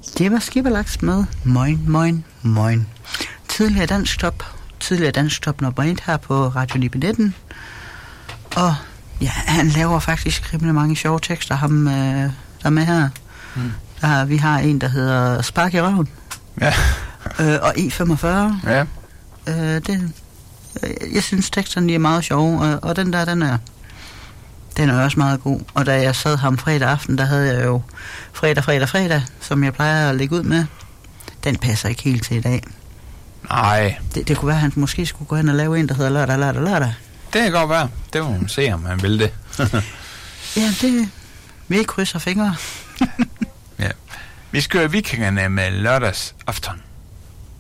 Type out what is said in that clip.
Det var Skipperlaks med Moin. Tidligere Dansktop nummer 1 her på Radio Libenetten. Og ja, han laver faktisk rimelig mange sjove tekster, ham der er med her. Vi har en, der hedder Spark i røven. Ja. Og E45. Ja. Jeg synes teksterne er meget sjove, og den er også meget god. Og da jeg sad ham fredag aften, der havde jeg jo fredag, som jeg plejer at lægge ud med. Den passer ikke helt til i dag. Nej. Det kunne være, at han måske skulle gå hen og lave en, der hedder lørdag. Det kan godt være. Det må man se, om han vil det. Ja, det... Vi krydser fingre. Ja. Vi skal høre Vikingerne med lørdagsaften.